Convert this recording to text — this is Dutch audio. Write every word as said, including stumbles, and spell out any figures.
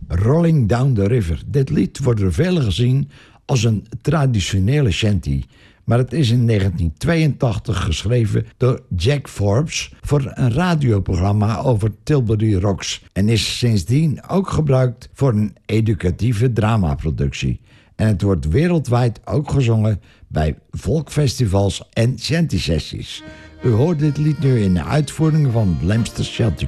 Rolling Down the River. Dit lied wordt door velen gezien als een traditionele shanty, maar het is in negentien tweeëntachtig geschreven door Jack Forbes voor een radioprogramma over Tilbury Rocks en is sindsdien ook gebruikt voor een educatieve dramaproductie. En het wordt wereldwijd ook gezongen bij volkfestivals en shanty-sessies. U hoort dit lied nu in de uitvoering van Blamster Shanty